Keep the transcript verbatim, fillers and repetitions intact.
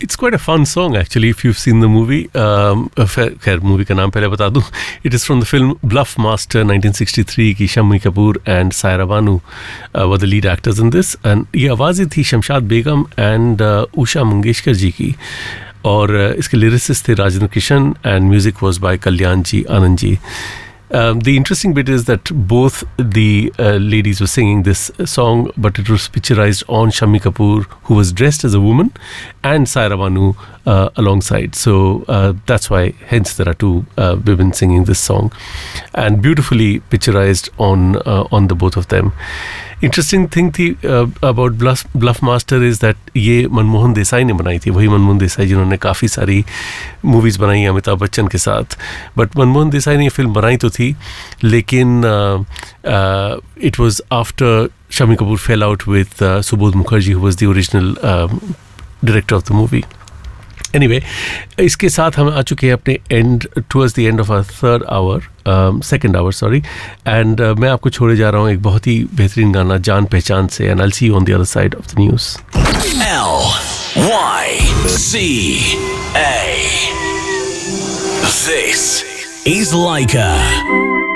It's quite a fun song actually if you've seen the movie. Um, खैर movie का नाम पहले बता दूं. It is from the film Bluff Master nineteen sixty-three की Shammi Kapoor and Saira Banu uh, were the lead actors in this. And ये आवाज़ें थी शमशाद बेगम and uh, उषा मंगेशकर जी की. और uh, इसके लिरिसिस्ट थे Rajendra Kishan and music was by Kalyan ji Anand ji. Um, the interesting bit is that both the uh, ladies were singing this song, but it was picturized on Shammi Kapoor, who was dressed as a woman, and Saira Banu uh, alongside. So uh, that's why, hence, there are two uh, women singing this song, and beautifully picturized on uh, on the both of them. Interesting thing थी uh, about Bluff, Bluff Master is that ये मनमोहन देसाई ने बनाई थी. वही मनमोहन देसाई जिन्होंने काफ़ी सारी movies बनाई हैं अमिताभ बच्चन के साथ. बट मनमोहन देसाई ने ये फिल्म बनाई तो थी, लेकिन it was after Shammi Kapoor fail out with Subodh Mukherjee, who was the original director of the movie. Anyway, इसके साथ हम आ चुके हैं अपने and towards the end of our third our second hour sorry. And मैं आपको छोड़े जा रहा हूँ एक बहुत ही बेहतरीन गाना जान पहचान से. And I will see you on the other side of the news. L Y C A. This is Laika.